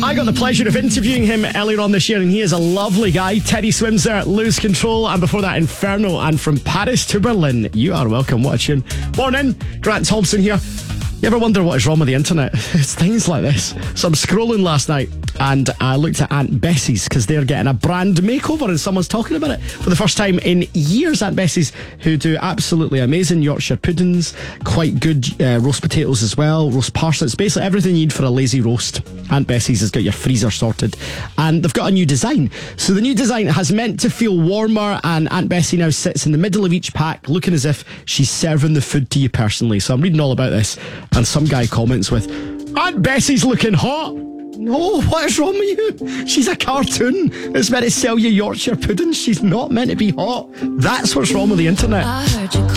I got the pleasure of interviewing him earlier on this year, and he is a lovely guy. Teddy Swimser, Lose Control, and before that, Inferno. And from Paris to Berlin, you are welcome. What a tune. Morning, Grant Thompson here. You ever wonder what is wrong with the internet? It's things like this. So I'm scrolling last night and I looked at Aunt Bessie's because they're getting a brand makeover and someone's talking about it for the first time in years. Aunt Bessie's, who do absolutely amazing Yorkshire puddings, quite good roast potatoes as well, roast parsnips, basically everything you need for a lazy roast. Aunt Bessie's has got your freezer sorted, and they've got a new design. So the new design has meant to feel warmer, and Aunt Bessie now sits in the middle of each pack looking as if she's serving the food to you personally. So I'm reading all about this, and some guy comments with, Aunt Bessie's looking hot. No, what is wrong with you? She's a cartoon. It's meant to sell you Yorkshire pudding. She's not meant to be hot. That's what's wrong with the internet. I heard you